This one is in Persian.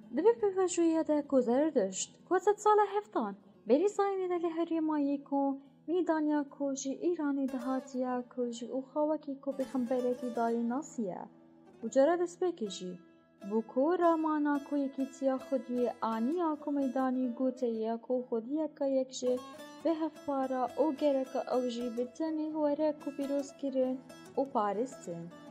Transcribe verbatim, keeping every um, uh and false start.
دبی پفجویه ده کوزر دشت کوزت سال هفتان بری زاینی ده لهری مایی کو میدانیا کوجی ایرانی دهاتیا کوجی او خواکی کو بخمبرکی داری ناسیه و جرا دست بکشی بوکو رامانا کو یکی تیا خودی آنیا کو میدانی گوته یا کو خودی که یکجه به هفارا او گرک اوجی بتنی هوره کو پیروز کرن او پارستن